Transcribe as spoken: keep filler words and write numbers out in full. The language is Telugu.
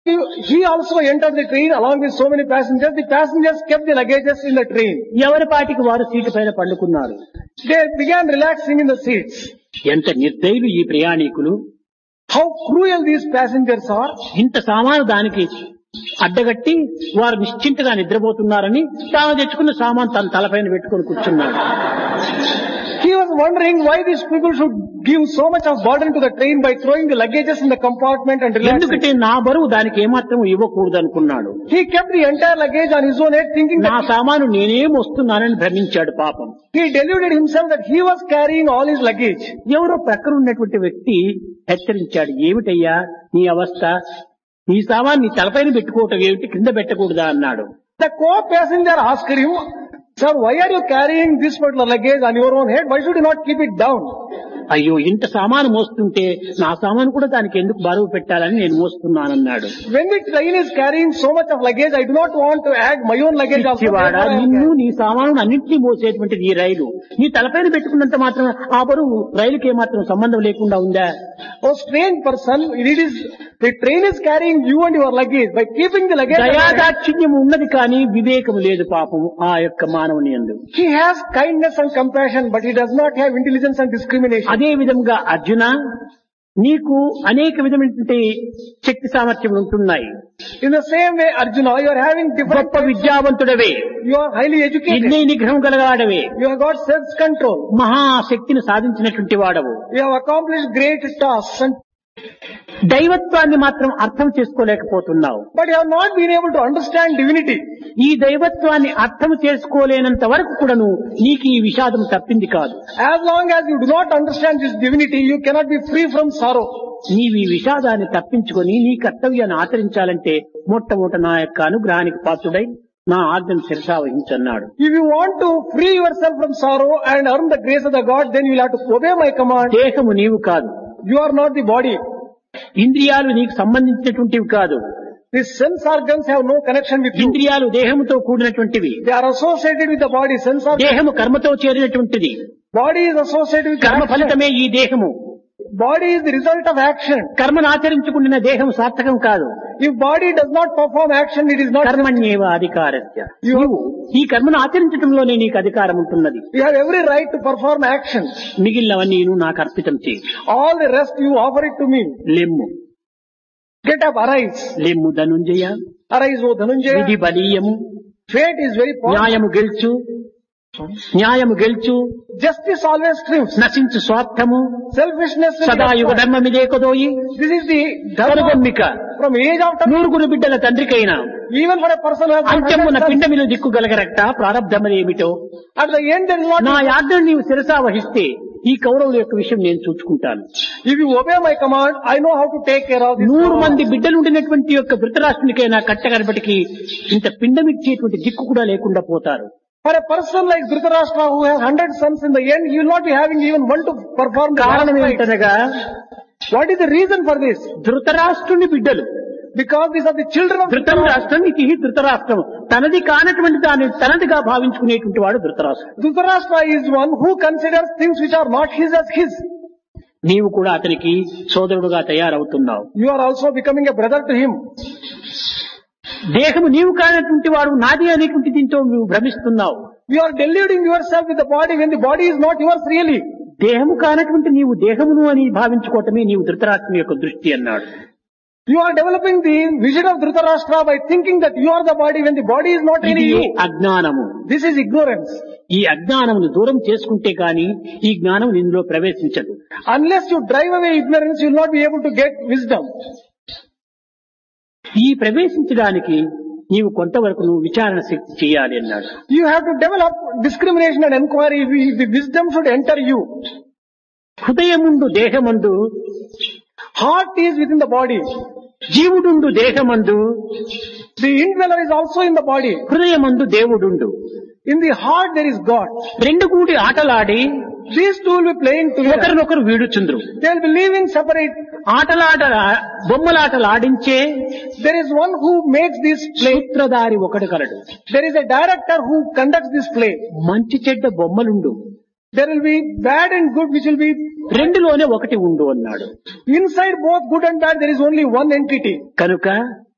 He, he also entered the train along with so many passengers. The passengers kept the luggages in the train. ఎవరి పాటికి వారు సీటు పైన పండుకున్నారు. They began relaxing in the seats. ఎంత నిర్దయులు ఈ ప్రయాణికులు. How cruel these passengers are. ఇంత సామాను దానికి అడ్డగట్టి వారు నిశ్చింతగా నిద్రపోతున్నారని తాను తెచ్చుకున్న సామాన్ తన తలపైన పెట్టుకుని కూర్చున్నాడు. He was wondering why these people should give so much of burden to the train by throwing the luggages in the compartment and relaxing. ఎందుకంటే నా బరువు దానికి ఏమాత్రం ఇవ్వకూడదు అనుకున్నాడు. He kept the entire luggage on his own head, thinking నా that సామాను నేనేం వస్తున్నానని భ్రమించాడు పాపం. he deluded himself that he was carrying all his luggage. ఎవరో ప్రక్కన ఉన్నటువంటి వ్యక్తి హెచ్చరించాడు, ఏమిటయ్యా నీ అవస్థ, నీ సామాన్ నీ తలపైన పెట్టుకోవటం ఏమిటి, కింద పెట్టకూడదా అన్నాడు. The co-passenger asked him, "Sir, why are you carrying this particular luggage on your own head? Why should you not keep it down?" అయ్యో ఇంత సామాను మోస్తుంటే నా సామాను కూడా దానికి ఎందుకు బరువు పెట్టాలని నేను మోస్తున్నానన్నాడు. When the train is carrying so much of luggage, I do not want to add my own luggage also. పిచ్చివాడా, నిన్ను నీ సామాను అన్నింటినీ మోసేటువంటిది ఈ రైలు. నీ తలపైన పెట్టుకున్నంత మాత్రం ఆ బరువు రైలుకి ఏమాత్రం సంబంధం లేకుండా ఉందా? Oh strange person, it is the train is carrying you and your luggage. By keeping the luggage, దయాదాక్షిణ్యం ఉన్నది కానీ వివేకం లేదు పాపం ఆ యొక్క మానవుని యందు. he has kindness and compassion, but he does not have intelligence and discrimination. అదే విధంగా అర్జున, నీకు అనేక విధమైనటువంటి శక్తి సామర్థ్యములు ఉంటున్నాయి. In the same way, Arjuna, you are having different. గొప్ప విద్యావంతుడవే, You are highly educated. ఇంద్రియ నిగ్రహం కలగాడవే, You have got self-control. మహాశక్తిని సాధించినటువంటి వాడవు. You have accomplished great tasks, and, దైవత్వాన్ని మాత్రం అర్థం చేసుకోలేకపోతున్నావు. but you have not been able to understand divinity. ఈ దైవత్వాన్ని అర్థం చేసుకోలేనంత వరకు కూడాను నీకు ఈ విషాదం తప్పింది కాదు. As long as you do not understand this divinity, you cannot be free from sorrow. నీవు ఈ విషాదాన్ని తప్పించుకొని నీ కర్తవ్యాన్ని ఆచరించాలంటే మొట్టమొదట నా యొక్క అనుగ్రహానికి పాత్రుడై నా ఆజ్ఞను శిరసావహించన్నాడు. If you want to free yourself from sorrow and earn the grace of the God, then you will have to obey my command. దేహము నీవు కాదు, You are not the body. ఇంద్రియాలు నీకు సంబంధించినటువంటివి కాదు. The sense organs have no connection with you. ఇంద్రియాలు దేహముతో కూడినటువంటివి. They are associated with the body. Sense organs. దేహము కర్మతో చేరినటువంటిది. Body is associated with కర్మ action. ఫలితమే ఈ దేహము. Body is the result of action. కర్మను ఆచరించుకున్న దేహం సార్థకం కాదు. If body does not perform action, it is not. కర్మణ్యేవ అధికారస్య. You- నీవు ఈ కర్మను ఆచరించడంలోనే నీకు అధికారం ఉంటున్నది. You have every right to perform action. మిగిలినవన్నీ నువ్వు నాకు అర్పితం చేయి. All the rest you offer it to me. లెమ్ము Get up, arise. లెమ్ము ధనుంజయ. Arise, O విధి Dhananjaya. బలీయము. Fate is very powerful. న్యాయము గెలుచు. న్యాయము గెలుచు. Justice always triumphs. నశించు స్వార్థము. Selfishness will సదా యుగ be ధర్మమిదే కొదోయి. This is the dharma కనుగొమ్మిక from age of time. నూరుగురు బిడ్డల తండ్రికైనా Even for a person who has not అంత్యమున had పిండమిలు దిక్కుగలగరట ప్రారబ్ధమనేమిటో. at the end there is not. నా యాజ్ఞను నీవు శిరసా వహిస్తే ఈ కౌరవుల యొక్క విషయం నేను చూసుకుంటాను. If you obey my command, I know how to take care of this. నూరు మంది బిడ్డలుండినటువంటి యొక్క ధృతరాష్ట్రునికైనా కట్టగనపటికి ఇంత పిండమిచ్చేటువంటి దిక్కు కూడా లేకుండా పోతారు. For a person like Dhritarashtra who has hundred sons, in the end he will not be having even one to perform the కారణం last rite. ఏమిటనగా What is the reason for this? ధృతరాష్ట్రుని బిడ్డలు. Because these are the children of ధృతం రాష్ట్రం ఇది ధృతరాష్ట్రం. తనది కానటువంటి దాన్ని తనదిగా భావించుకునేటువంటి వాడు ధృతరాష్ట్రం. Dhritarashtra is one who considers things which are not his as his. నీవు కూడా అతనికి సోదరుడుగా తయారవుతున్నావు. You are also becoming a brother to him. దేహము నీవు కానటువంటి వాడు నాది అనేటువంటి దీంతో నువ్వు భ్రమిస్తున్నావు. You are deluding yourself with the body when the body is not yours really. దేహము కానటువంటి నీవు దేహమును అని భావించుకోవటమే నీవు ధృతరాష్ట్రుని యొక్క దృష్టి అన్నాడు. You are developing the vision of Dhritarashtra by thinking that you are the body when the body is not ఇది really you. అజ్ఞానము. This is ignorance. ఈ అజ్ఞానమును దూరం చేసుకుంటే గాని ఈ జ్ఞానం ఇందులో ప్రవేశించదు. Unless you drive away ignorance, you will not be able to get wisdom. ఈ ప్రవేశించడానికి నీవు కొంతవరకు నువ్వు విచారణ శక్తి చేయాలి అన్నాడు. You have to develop discrimination and inquiry. if The wisdom should enter you. హృదయముండు దేహమందు, Heart is within the body. జీవుడుండు దేహమందు, The indweller is also in the body. హృదయమందు దేవుడుండు. In the heart there is God. రెండు కూడి ఆటలాడి These two will be playing together. ఒకరినొకరు వీడుచుండ్రు. They will be living separate. ఆటలాట బొమ్మలాటలాడించే There is one who makes this play. సూత్రధారి ఒకడు కలడు. There is a director who conducts this play. మంచి చెడ్డ బొమ్మలుండు, There will be bad and good which will be రెండులోనే ఒకటి ఉండు అన్నాడు. inside both good and bad. There is only one entity. కనుక